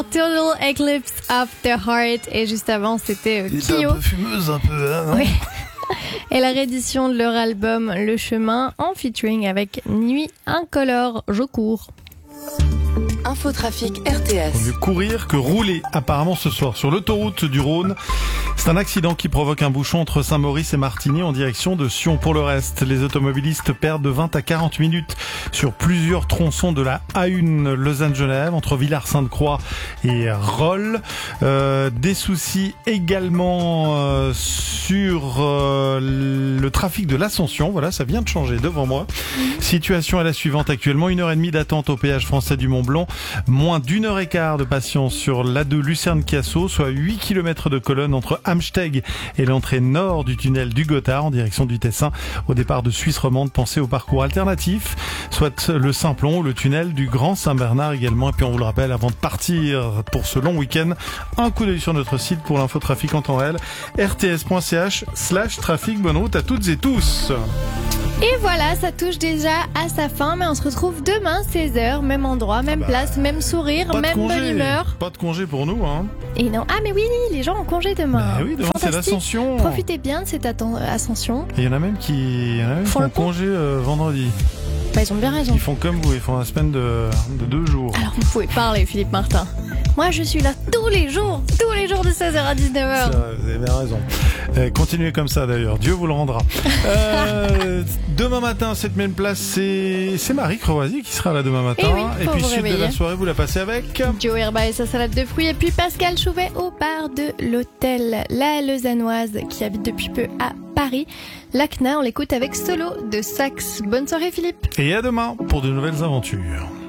Total Eclipse of the Heart. Et juste avant, c'était Kyo. Un peu fumeuse, un peu, hein, non? Oui. Et la réédition de leur album Le Chemin en featuring avec Nuit Incolore. Je cours. Infotrafic RTS. Vaut mieux courir que rouler apparemment ce soir sur l'autoroute du Rhône. C'est un accident qui provoque un bouchon entre Saint-Maurice et Martigny en direction de Sion. Pour le reste, les automobilistes perdent de 20 à 40 minutes sur plusieurs tronçons de la A1 Lausanne-Genève entre Villars-Sainte-Croix et Rolle. Des soucis également sur le trafic de l'Ascension. Voilà, ça vient de changer devant moi. Situation est la suivante actuellement. 1h30 d'attente au péage français du Mont-Blanc. Moins d'1h15 de patience sur l'A2 Lucerne-Cassau, soit 8 km de colonne entre Amsteg et l'entrée nord du tunnel du Gothard en direction du Tessin. Au départ de Suisse romande, pensez au parcours alternatif, soit le Simplon ou le tunnel du Grand Saint-Bernard également. Et puis on vous le rappelle, avant de partir pour ce long week-end, un coup d'œil sur notre site pour l'infotrafic en temps réel, rts.ch/trafic. Bonne route à toutes et tous. Et voilà, ça touche déjà à sa fin, mais on se retrouve demain, 16h, même endroit, même place, même sourire, même bonne humeur. Pas de congé pour nous, hein. Et non, ah mais oui, les gens ont congé demain. Bah oui, demain c'est l'Ascension. Profitez bien de cette ascension. Et il y en a même qui font congé vendredi. Bah, ils ont bien raison. Ils font comme vous, ils font la semaine de 2 jours. Alors vous pouvez parler, Philippe Martin. Moi je suis là tous les jours de 16h à 19h. Ça, vous avez bien raison. Continuez comme ça d'ailleurs, Dieu vous le rendra. Demain matin, cette même place, c'est Marie Croisier qui sera là demain matin. Et, oui, et puis vous suite réveiller. de la soirée, vous la passez avec Joe Herba et sa salade de fruits. Et puis Pascal Chouvet au bar de l'hôtel La Lausannoise qui habite depuis peu à Paris. L'ACNA, on l'écoute avec solo de sax. Bonne soirée Philippe. Et à demain pour de nouvelles aventures.